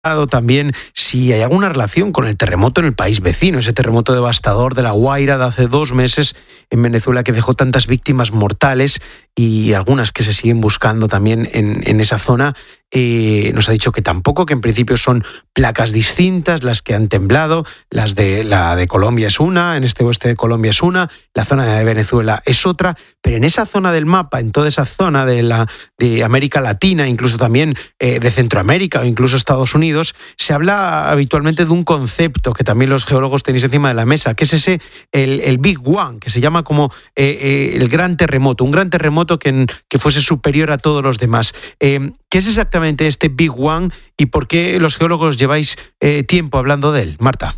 también si hay alguna relación con el terremoto en el país vecino, ese terremoto devastador de La Guaira de hace 2 meses en Venezuela que dejó tantas víctimas mortales y algunas que se siguen buscando también en esa zona. Nos ha dicho que tampoco, que en principio son placas distintas las que han temblado, la de Colombia es una, en este oeste de Colombia es una, la zona de Venezuela es otra, pero en esa zona del mapa, en toda esa zona de América Latina, incluso también de Centroamérica o incluso Estados Unidos, se habla habitualmente de un concepto que también los geólogos tenéis encima de la mesa, que es el Big One, que se llama como el gran terremoto, un gran terremoto que fuese superior a todos los demás. ¿Qué es exactamente este Big One y por qué los geólogos lleváis tiempo hablando de él, Marta?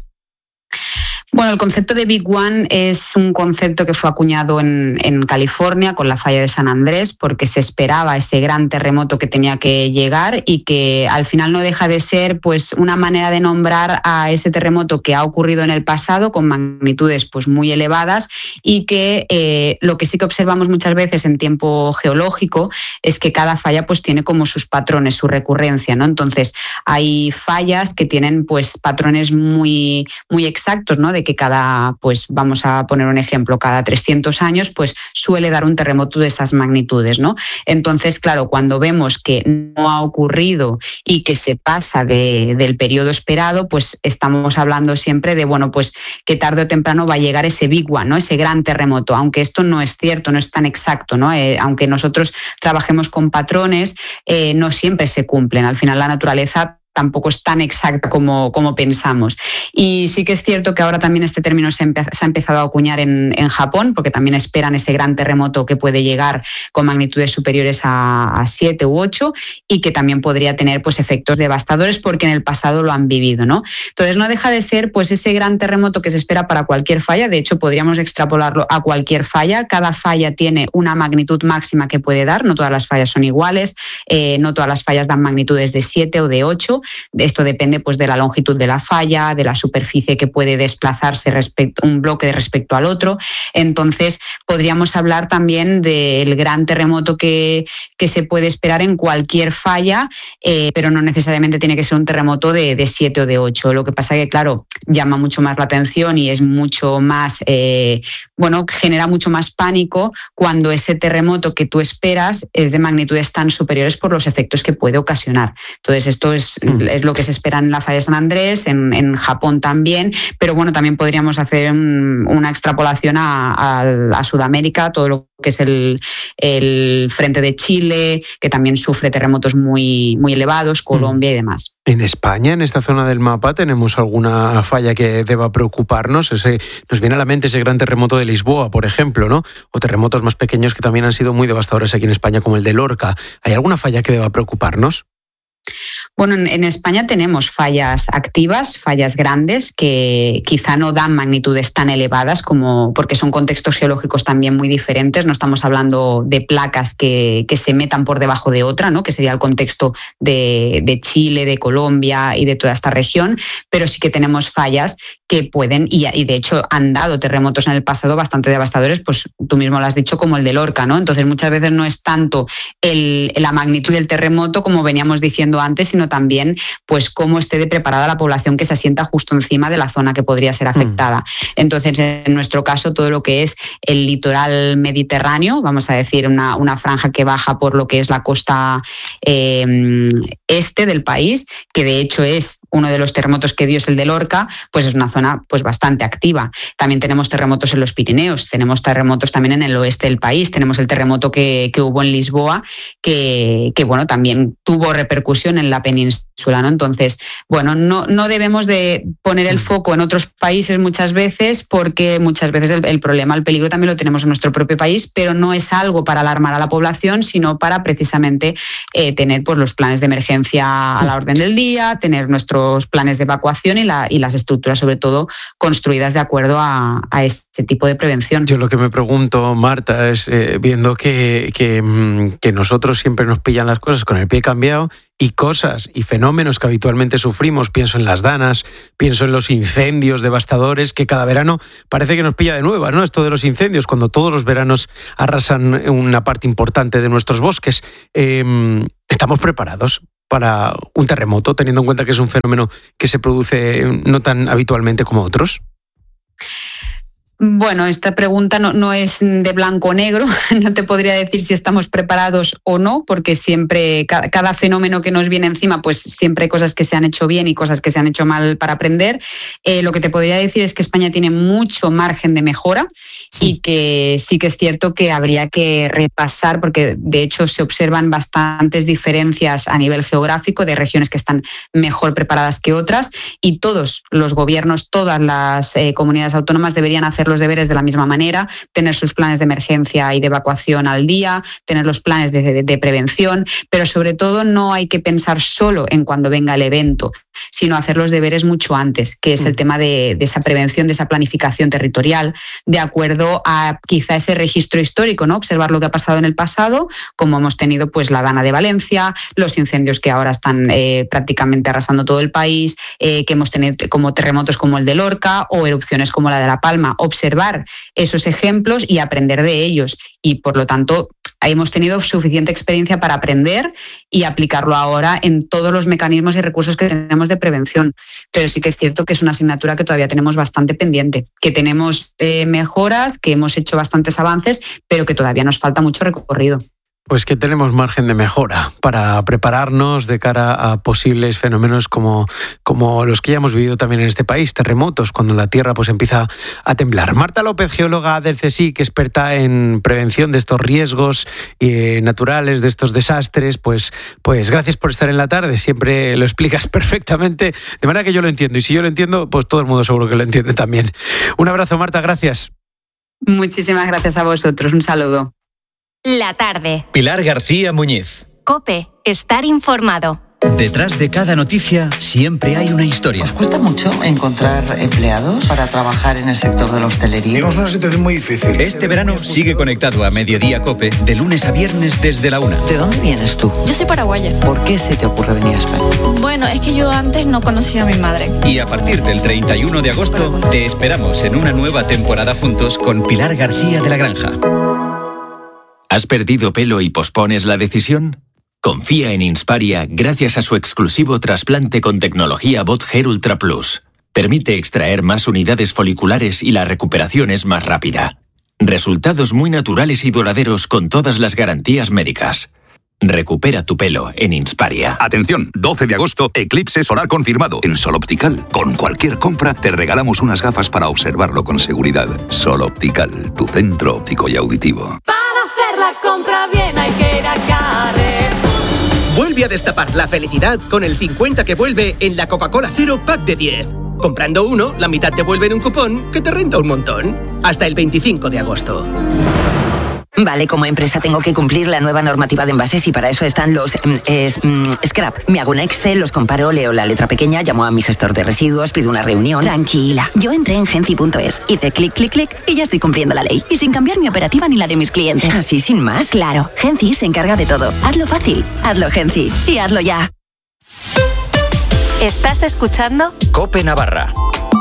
Bueno, el concepto de Big One es un concepto que fue acuñado en California con la falla de San Andrés, porque se esperaba ese gran terremoto que tenía que llegar y que al final no deja de ser pues una manera de nombrar a ese terremoto que ha ocurrido en el pasado con magnitudes pues muy elevadas y que lo que sí que observamos muchas veces en tiempo geológico es que cada falla pues tiene como sus patrones, su recurrencia, ¿no? Entonces hay fallas que tienen pues patrones muy, muy exactos, ¿no? De que cada, pues vamos a poner un ejemplo, cada 300 años pues suele dar un terremoto de esas magnitudes, ¿no? Entonces, claro, cuando vemos que no ha ocurrido y que se pasa del periodo esperado, pues estamos hablando siempre de, bueno, pues que tarde o temprano va a llegar ese Big One, ¿no? Ese gran terremoto, aunque esto no es cierto, no es tan exacto, ¿no? Aunque nosotros trabajemos con patrones, no siempre se cumplen. Al final la naturaleza tampoco es tan exacta como pensamos. Y sí que es cierto que ahora también este término se ha empezado a acuñar en Japón, porque también esperan ese gran terremoto que puede llegar con magnitudes superiores a 7 u 8 y que también podría tener pues efectos devastadores porque en el pasado lo han vivido, ¿no? Entonces no deja de ser pues ese gran terremoto que se espera para cualquier falla. De hecho, podríamos extrapolarlo a cualquier falla. Cada falla tiene una magnitud máxima que puede dar. No todas las fallas son iguales, no todas las fallas dan magnitudes de 7 o de 8. Esto depende pues de la longitud de la falla, de la superficie que puede desplazarse un bloque respecto al otro. Entonces podríamos hablar también del gran terremoto que se puede esperar en cualquier falla, pero no necesariamente tiene que ser un terremoto de 7 o de 8. Lo que pasa es que, claro, llama mucho más la atención y es mucho más, genera mucho más pánico cuando ese terremoto que tú esperas es de magnitudes tan superiores por los efectos que puede ocasionar. Entonces esto es lo que se espera en la falla de San Andrés, en Japón también, pero bueno, también podríamos hacer una extrapolación a Sudamérica, todo lo que es el frente de Chile, que también sufre terremotos muy, muy elevados, Colombia y demás. En España, en esta zona del mapa, ¿tenemos alguna falla que deba preocuparnos? Nos viene a la mente ese gran terremoto de Lisboa, por ejemplo, ¿no? O terremotos más pequeños que también han sido muy devastadores aquí en España, como el de Lorca. ¿Hay alguna falla que deba preocuparnos? Bueno, en España tenemos fallas activas, fallas grandes, que quizá no dan magnitudes tan elevadas porque son contextos geológicos también muy diferentes. No estamos hablando de placas que se metan por debajo de otra, ¿no? Que sería el contexto de Chile, de Colombia y de toda esta región, pero sí que tenemos fallas que pueden, y de hecho han dado terremotos en el pasado bastante devastadores, pues tú mismo lo has dicho, como el de Lorca, ¿no? Entonces muchas veces no es tanto la magnitud del terremoto, como veníamos diciendo antes, sino también pues cómo esté de preparada la población que se asienta justo encima de la zona que podría ser afectada. Entonces, en nuestro caso, todo lo que es el litoral mediterráneo, vamos a decir una franja que baja por lo que es la costa este del país, que de hecho es uno de los terremotos que dio es el de Lorca, pues es una zona pues bastante activa. También tenemos terremotos en los Pirineos, tenemos terremotos también en el oeste del país, tenemos el terremoto que hubo en Lisboa, que bueno, también tuvo repercusión en la península, ¿no? Entonces, bueno, no debemos de poner el foco en otros países muchas veces, porque muchas veces el problema, el peligro también lo tenemos en nuestro propio país, pero no es algo para alarmar a la población, sino para precisamente tener pues los planes de emergencia a la orden del día, tener nuestros planes de evacuación y las estructuras, sobre todo, construidas de acuerdo a este tipo de prevención. Yo lo que me pregunto, Marta, es viendo que nosotros siempre nos pillan las cosas con el pie cambiado, y cosas y fenómenos que habitualmente sufrimos, pienso en las danas, pienso en los incendios devastadores que cada verano parece que nos pilla de nuevas, ¿no? Esto de los incendios, cuando todos los veranos arrasan una parte importante de nuestros bosques. ¿Estamos preparados para un terremoto, teniendo en cuenta que es un fenómeno que se produce no tan habitualmente como otros? Bueno, esta pregunta no es de blanco o negro, no te podría decir si estamos preparados o no, porque siempre, cada fenómeno que nos viene encima, pues siempre hay cosas que se han hecho bien y cosas que se han hecho mal para aprender. Lo que te podría decir es que España tiene mucho margen de mejora y que sí que es cierto que habría que repasar, porque de hecho se observan bastantes diferencias a nivel geográfico de regiones que están mejor preparadas que otras, y todos los gobiernos, todas las comunidades autónomas deberían hacer los deberes de la misma manera, tener sus planes de emergencia y de evacuación al día, tener los planes de prevención, pero sobre todo no hay que pensar solo en cuando venga el evento, sino hacer los deberes mucho antes, que es el tema de esa prevención, de esa planificación territorial, de acuerdo a quizá ese registro histórico, ¿no? Observar lo que ha pasado en el pasado, como hemos tenido pues la Dana de Valencia, los incendios que ahora están prácticamente arrasando todo el país, que hemos tenido como terremotos como el de Lorca o erupciones como la de La Palma. Observar esos ejemplos y aprender de ellos, y por lo tanto hemos tenido suficiente experiencia para aprender y aplicarlo ahora en todos los mecanismos y recursos que tenemos de prevención. Pero sí que es cierto que es una asignatura que todavía tenemos bastante pendiente, que tenemos mejoras, que hemos hecho bastantes avances, pero que todavía nos falta mucho recorrido. Pues que tenemos margen de mejora para prepararnos de cara a posibles fenómenos como los que ya hemos vivido también en este país, terremotos, cuando la tierra pues empieza a temblar. Marta López, geóloga del CSIC, experta en prevención de estos riesgos naturales, de estos desastres, pues gracias por estar en la tarde, siempre lo explicas perfectamente, de manera que yo lo entiendo, y si yo lo entiendo, pues todo el mundo seguro que lo entiende también. Un abrazo, Marta, gracias. Muchísimas gracias a vosotros, un saludo. La tarde. Pilar García Muñiz. COPE. Estar informado. Detrás de cada noticia siempre hay una historia. ¿Os cuesta mucho encontrar empleados para trabajar en el sector de la hostelería? Tenemos una situación muy difícil. Este verano sigue conectado a Mediodía COPE de lunes a viernes desde la 1. ¿De dónde vienes tú? Yo soy paraguaya. ¿Por qué se te ocurre venir a España? Bueno, es que yo antes no conocía a mi madre. Y a partir del 31 de agosto te esperamos en una nueva temporada juntos con Pilar García de la Granja. ¿Has perdido pelo y pospones la decisión? Confía en Insparia gracias a su exclusivo trasplante con tecnología Bot Hair Ultra Plus. Permite extraer más unidades foliculares y la recuperación es más rápida. Resultados muy naturales y duraderos con todas las garantías médicas. Recupera tu pelo en Insparia. Atención, 12 de agosto, eclipse solar confirmado en Sol Optical. Con cualquier compra te regalamos unas gafas para observarlo con seguridad. Sol Optical, tu centro óptico y auditivo. Para hacer la compra bien hay que ir a Carrefour. Vuelve a destapar la felicidad con el 50 que vuelve en la Coca-Cola Cero Pack de 10. Comprando uno, la mitad te vuelve en un cupón que te renta un montón. Hasta el 25 de agosto. Vale, como empresa tengo que cumplir la nueva normativa de envases y para eso están los scrap. Me hago un Excel, los comparo, leo la letra pequeña, llamo a mi gestor de residuos, pido una reunión. Tranquila, yo entré en Genci.es, hice clic, clic, clic y ya estoy cumpliendo la ley. Y sin cambiar mi operativa ni la de mis clientes. ¿Así sin más? Claro, Genci se encarga de todo. Hazlo fácil, hazlo Genci y hazlo ya. ¿Estás escuchando? COPE Navarra.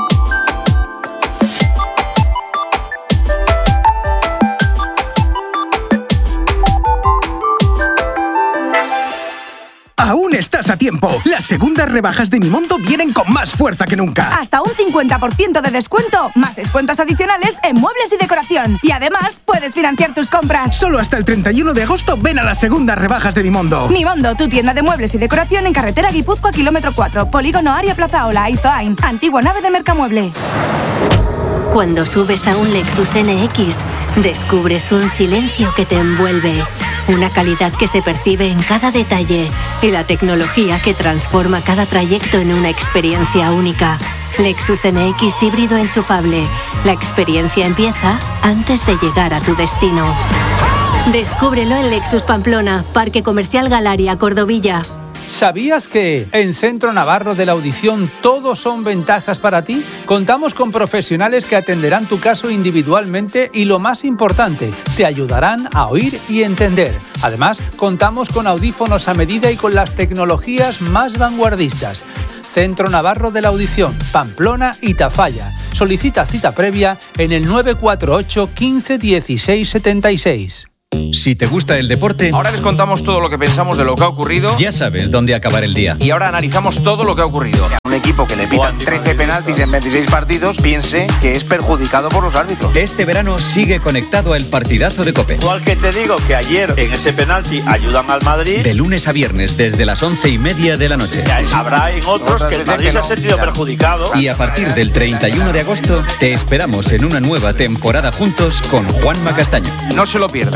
Aún estás a tiempo. Las segundas rebajas de Mimondo vienen con más fuerza que nunca. Hasta un 50% de descuento, más descuentos adicionales en muebles y decoración. Y además, puedes financiar tus compras. Solo hasta el 31 de agosto ven a las segundas rebajas de Mimondo. Mimondo, tu tienda de muebles y decoración en carretera Guipúzcoa, kilómetro 4, Polígono Aria Plaza Ola, Izoain, antigua nave de Mercamueble. Cuando subes a un Lexus NX, descubres un silencio que te envuelve, una calidad que se percibe en cada detalle y la tecnología que transforma cada trayecto en una experiencia única. Lexus NX híbrido enchufable. La experiencia empieza antes de llegar a tu destino. Descúbrelo en Lexus Pamplona, Parque Comercial Galaria, Cordovilla. ¿Sabías que en Centro Navarro de la Audición todo son ventajas para ti? Contamos con profesionales que atenderán tu caso individualmente y, lo más importante, te ayudarán a oír y entender. Además, contamos con audífonos a medida y con las tecnologías más vanguardistas. Centro Navarro de la Audición, Pamplona y Tafalla. Solicita cita previa en el 948 15 16 76. Si te gusta el deporte, ahora les contamos todo lo que pensamos de lo que ha ocurrido. Ya sabes dónde acabar el día. Y ahora analizamos todo lo que ha ocurrido. Un equipo que le pitan 13 penaltis en 26 partidos piense que es perjudicado por los árbitros. Este verano sigue conectado al partidazo de COPE. Igual que te digo que ayer en ese penalti ayudan al Madrid. De lunes a viernes desde las 11:30 de la noche. Habrá en otros que el Madrid se ha sentido perjudicado. Y a partir del 31 de agosto te esperamos en una nueva temporada juntos con Juanma Castaño. No se lo pierda.